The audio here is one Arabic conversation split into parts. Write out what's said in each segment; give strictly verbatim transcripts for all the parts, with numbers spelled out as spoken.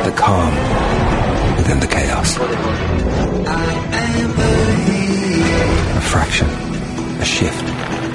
the calm within the chaos. A fraction, a shift.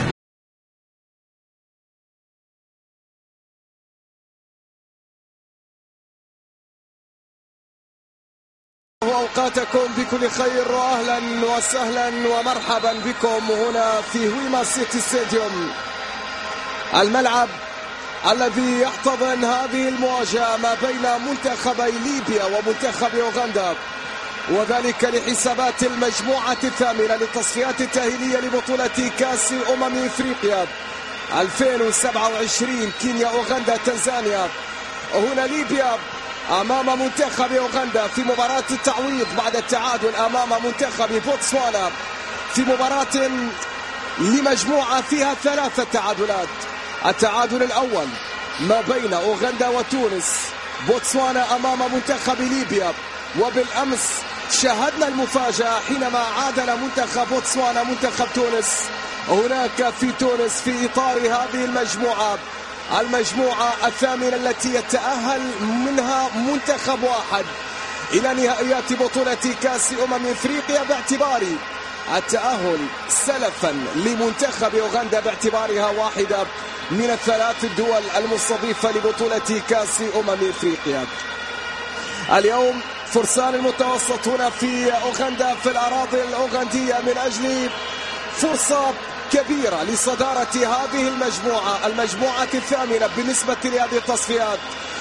أوقاتكم بكل خير وأهلا وسهلا ومرحبا بكم هنا في هويما سيتي ستاديوم، الملعب الذي يحتضن هذه المواجهة ما بين منتخبي ليبيا ومنتخب أوغندا، وذلك لحسابات المجموعة الثامنة للتصفيات التأهيلية لبطولة كأس أمم إفريقيا ألفين وسبعة وعشرين. كينيا، أوغندا، تنزانيا. هنا ليبيا أمام منتخب أوغندا في مباراة التعويض بعد التعادل أمام منتخب بوتسوانا في مباراة لمجموعة فيها ثلاثة تعادلات. التعادل الأول ما بين أوغندا وتونس، بوتسوانا أمام منتخب ليبيا، وبالأمس شاهدنا المفاجأة حينما عادل منتخب بوتسوانا منتخب تونس هناك في تونس في إطار هذه المجموعة المجموعة الثامنة التي يتأهل منها منتخب واحد إلى نهائيات بطولة كأس أمم إفريقيا، باعتبار التأهل سلفا لمنتخب أوغندا باعتبارها واحدة من الثلاث الدول المستضيفة لبطولة كأس أمم إفريقيا. اليوم فرسان المتوسط هنا في أوغندا في الأراضي الأوغندية من أجل فرصة كبيرة لصدارة هذه المجموعة المجموعة الثامنة بالنسبة لهذه التصفيات.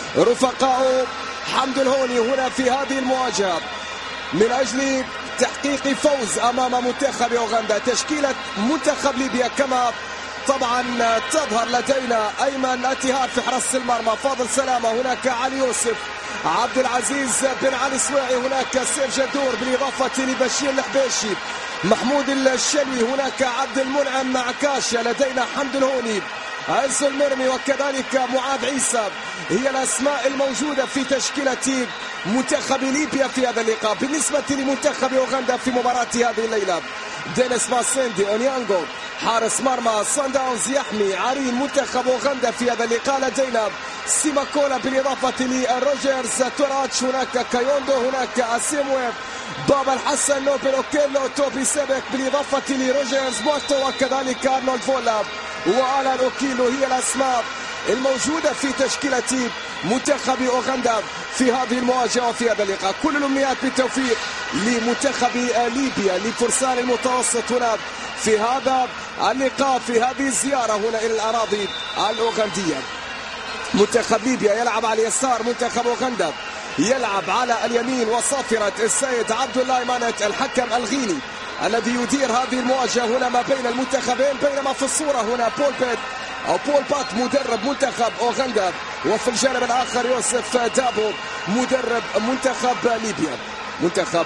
رفقاء حمد الهوني هنا في هذه المواجهة من أجل تحقيق فوز أمام منتخب أوغندا. تشكيلة منتخب ليبيا كما طبعا تظهر لدينا: أيمن اتهاد في حراسة المرمى، فاضل سلامة، هناك علي يوسف، عبد العزيز بن علي سويعي، هناك سيف جدور بالإضافة لبشير الحبيشي، محمود الشلوي، هناك عبد المنعم مع كاشا، لدينا حمد الهوني، عز المرمي، وكذلك معاذ عيسى. هي الأسماء الموجودة في تشكيلة منتخب ليبيا في هذا اللقاء. بالنسبة لمنتخب أوغندا في مباراة هذه الليلة: دينيس ماسيندي، أونيانغو حارس مرمى صن داونز يحمي عرين منتخب أوغندا في هذا اللقاء. لدينا سيماكولا بالإضافة لروجرز توراتش، هناك كايوندو، هناك أسيمويف، بابا الحسن، نوبل أوكيلو، توبي سيبك بالإضافة لروجرز موتو، وكذلك أرنولد فولا وآلان أوكيلو. هي الأسماء الموجودة في تشكيلة منتخب أوغندا في هذه المواجهة وفي هذا اللقاء. كل الأمنيات بالتوفيق لمنتخب ليبيا لفرسان المتوسط هنا في هذا اللقاء، في هذه الزيارة هنا إلى الأراضي الأوغندية. منتخب ليبيا يلعب على اليسار، منتخب أوغندا يلعب على اليمين، وصافرة السيد عبد الله مانت الحكم الغيني الذي يدير هذه المواجهة هنا ما بين المنتخبين. بينما في الصورة هنا بول بيت أو بول بات مدرب منتخب أوغندا، وفي الجانب الآخر يوسف دابو مدرب منتخب ليبيا. منتخب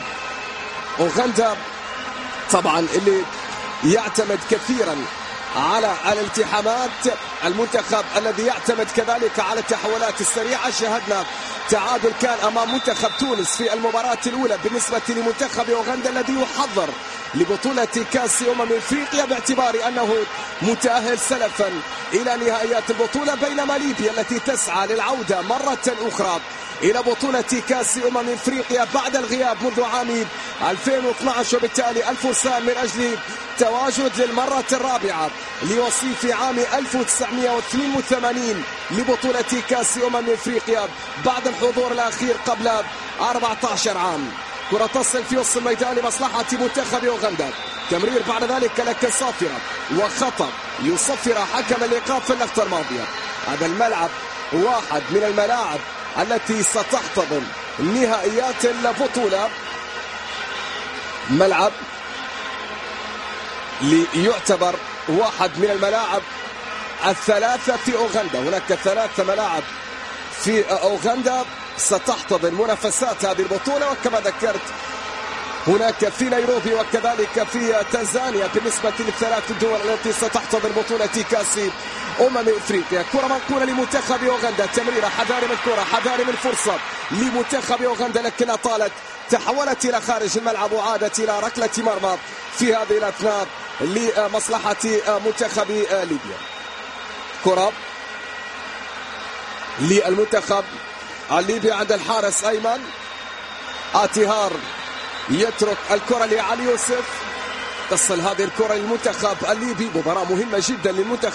أوغندا طبعا اللي يعتمد كثيرا على الالتحامات، المنتخب الذي يعتمد كذلك على التحولات السريعة. شاهدنا تعادل كان أمام منتخب تونس في المباراة الأولى بالنسبة لمنتخب أوغندا الذي يحضر لبطولة كأس أمم إفريقيا باعتبار أنه متأهل سلفا إلى نهائيات البطولة، بينما ليبيا التي تسعى للعودة مرة أخرى إلى بطولة كأس أمم إفريقيا بعد الغياب منذ عام ألفين واثني عشر، وبالتالي الفرسان من أجل تواجد للمرة الرابعة لوصيف عام ألف وتسعمائة واثنين وثمانين لبطولة كأس أمم إفريقيا بعد الحضور الأخير قبل أربعة عشر عام. كرة تصل في وسط الميدان لمصلحة منتخب أوغندا، تمرير بعد ذلك لكن صافرة وخطأ يصفر حكم اللقاء في اللقطة الماضية. هذا الملعب واحد من الملاعب التي ستحتضن نهائيات البطولة، ملعب ليعتبر واحد من الملاعب الثلاثة في أوغندا. هناك ثلاث ملاعب في أوغندا ستحتضن منافسات هذه البطولة، وكما ذكرت هناك في نيروبي وكذلك في تنزانيا بالنسبة للثلاث الدول التي ستحتضن بطولة كأس أمم إفريقيا. كرة منقولة لمنتخب أوغندا، تمريرة، حذاري من الكرة، حذاري من فرصة لمنتخب أوغندا لكنها طالت، تحولت إلى خارج الملعب وعادت إلى ركلة مرمى في هذه الأثناء لمصلحة منتخب ليبيا. كرة للمنتخب الليبي عند الحارس أيمن. آتيهار يترك الكرة لعلي يوسف، تصل هذه الكرة للمنتخب الليبي. مباراة مهمة جدا للمنتخب.